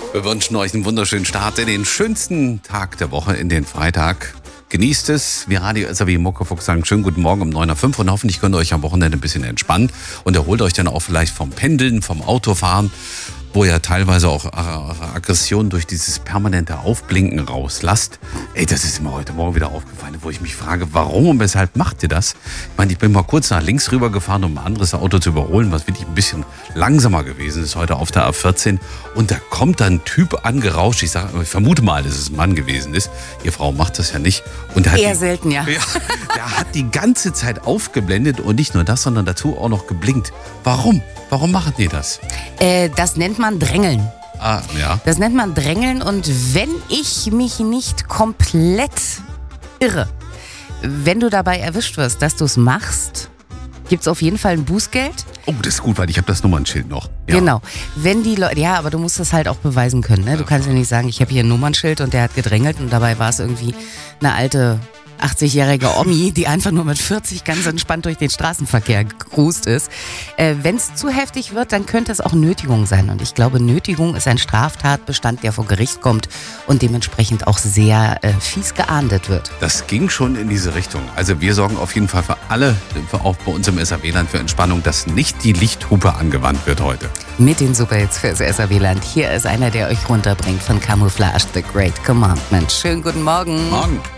Wir wünschen euch einen wunderschönen Start in den schönsten Tag der Woche, in den Freitag. Genießt es. Wir Radio SAW Muckefuchs sagen schönen guten Morgen um 9.05 Uhr und hoffentlich könnt ihr euch am Wochenende ein bisschen entspannen und erholt euch dann auch vielleicht vom Pendeln, vom Autofahren, wo ihr teilweise auch eure Aggression durch dieses permanente Aufblinken rauslasst. Ey, das ist mir heute Morgen wieder aufgefallen, wo ich mich frage, warum und weshalb macht ihr das? Ich meine, ich bin mal kurz nach links rüber gefahren, um ein anderes Auto zu überholen, was wirklich ein bisschen langsamer gewesen ist, heute auf der A14. Und da kommt dann ein Typ angerauscht, ich vermute mal, dass es ein Mann gewesen ist. Ihr Frau macht das ja nicht. Und der hat eher selten, ja. Der hat die ganze Zeit aufgeblendet und nicht nur das, sondern dazu auch noch geblinkt. Warum? Warum machen die das? Das nennt man Drängeln. Ah, ja. Das nennt man Drängeln und wenn ich mich nicht komplett irre, wenn du dabei erwischt wirst, dass du es machst, gibt es auf jeden Fall ein Bußgeld. Oh, das ist gut, weil ich habe das Nummernschild noch. Ja. Genau. Wenn die Leute, ja, aber du musst das halt auch beweisen können. Ne? Du kannst ja nicht sagen, ich habe hier ein Nummernschild und der hat gedrängelt und dabei war es irgendwie eine alte 80-jährige Omi, die einfach nur mit 40 ganz entspannt durch den Straßenverkehr gecruist ist. Wenn es zu heftig wird, dann könnte es auch Nötigung sein. Und ich glaube, Nötigung ist ein Straftatbestand, der vor Gericht kommt und dementsprechend auch sehr fies geahndet wird. Das ging schon in diese Richtung. Also wir sorgen auf jeden Fall für alle, auch bei uns im SAW-Land, für Entspannung, dass nicht die Lichthupe angewandt wird heute. Mit den Superhits fürs SAW-Land. Hier ist einer, der euch runterbringt von Camouflage, The Great Commandment. Schönen guten Morgen. Morgen.